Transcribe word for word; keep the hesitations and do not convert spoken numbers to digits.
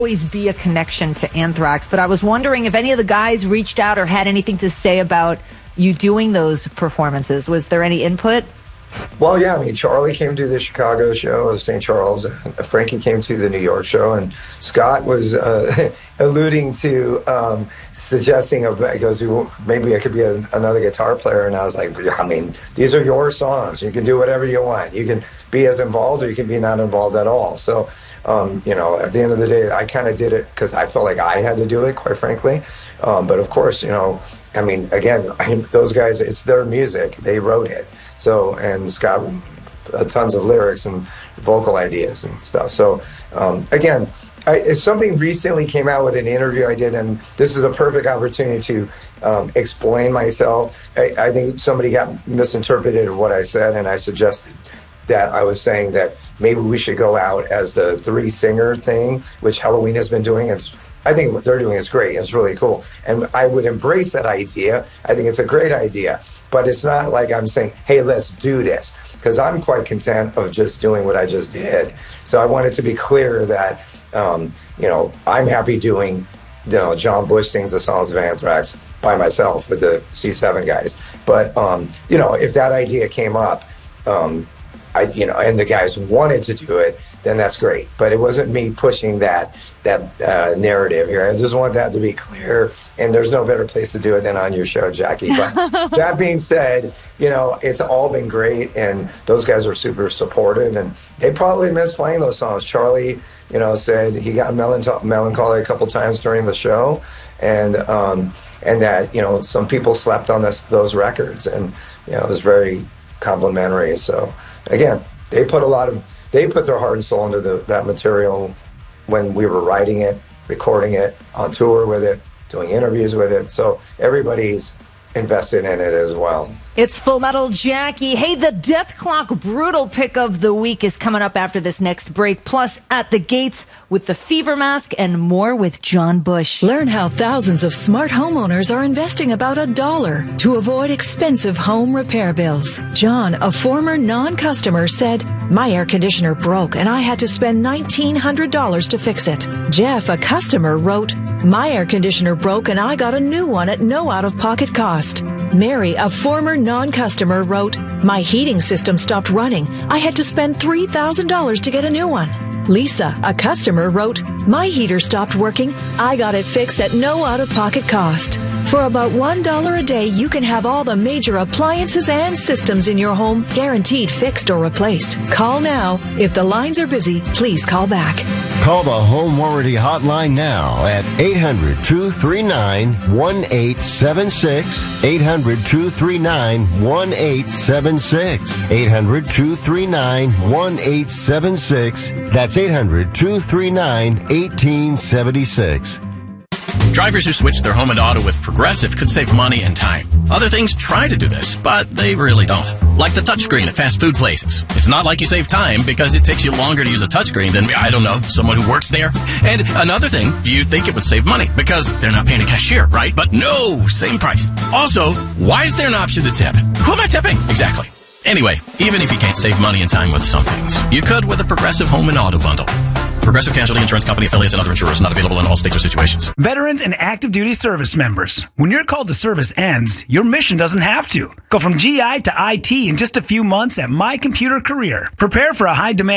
always be a connection to Anthrax, but I was wondering if any of the guys reached out or had anything to say about you doing those performances. Was there any input? Well, yeah, I mean, Charlie came to the Chicago show of Saint Charles. Frankie came to the New York show, and Scott was uh, alluding to um, suggesting, of, he goes, maybe I could be a, another guitar player. And I was like, I mean, these are your songs. You can do whatever you want. You can be as involved or you can be not involved at all. So, um, you know, at the end of the day, I kind of did it because I felt like I had to do it, quite frankly. Um, but of course, you know, I mean, again, I, those guys, it's their music. They wrote it. So, and Scott wrote uh, tons of lyrics and vocal ideas and stuff. So, um, again, I, something recently came out with an interview I did, and this is a perfect opportunity to um, explain myself. I, I think somebody got misinterpreted what I said, and I suggested that I was saying that maybe we should go out as the three-singer thing, which Halloween has been doing. It's I think what they're doing is great. It's really cool. And I would embrace that idea. I think it's a great idea. But it's not like I'm saying, hey, let's do this. Because I'm quite content of just doing what I just did. So I wanted to be clear that, um, you know, I'm happy doing, you know, John Bush sings the songs of Anthrax by myself with the C seven guys. But, um, you know, if that idea came up, um, I, you know, and the guys wanted to do it, then that's great. But it wasn't me pushing that that uh, narrative here. I just want that to be clear. And there's no better place to do it than on your show, Jackie. But that being said, you know, it's all been great, and those guys are super supportive, and they probably miss playing those songs. Charlie, you know, said he got melanch- melancholy a couple times during the show, and um, and that, you know, some people slept on this, those records, and you know, it was very complimentary. So again, they put a lot of they put their heart and soul into the, that material when we were writing it, recording it, on tour with it, doing interviews with it. So everybody's invested in it as well. It's Full Metal Jackie. Hey, the Death Clock Brutal pick of the week is coming up after this next break. Plus, At the Gates with the Fever Mask and more with John Bush. Learn how thousands of smart homeowners are investing about a dollar to avoid expensive home repair bills. John, a former non-customer, said, "My air conditioner broke and I had to spend nineteen hundred dollars to fix it." Jeff, a customer, wrote, "My air conditioner broke and I got a new one at no out-of-pocket cost." Mary, a former non-customer, wrote, "My heating system stopped running. I had to spend three thousand dollars to get a new one." Lisa, a customer, wrote, "My heater stopped working. I got it fixed at no out-of-pocket cost." For about one dollar a day, you can have all the major appliances and systems in your home guaranteed fixed or replaced. Call now. If the lines are busy, please call back. Call the Home Warranty Hotline now at eight hundred, two three nine, one eight seven six, eight hundred, two three nine, one eight seven six, eight hundred, two three nine, one eight seven six. That's eight hundred, two three nine, one eight seven six. Drivers who switch their home and auto with Progressive could save money and time. Other things try to do this, but they really don't. Like the touchscreen at fast food places. It's not like you save time because it takes you longer to use a touchscreen than, I don't know, someone who works there. And another thing, you'd think it would save money because they're not paying a cashier, right? But no, same price. Also, why is there an option to tip? Who am I tipping? Exactly. Anyway, even if you can't save money and time with some things, you could with a Progressive home and auto bundle. Progressive Casualty Insurance Company, affiliates, and other insurers not available in all states or situations. Veterans and active duty service members. When your call to service ends, your mission doesn't have to. Go from G I to I T in just a few months at My Computer Career. Prepare for a high demand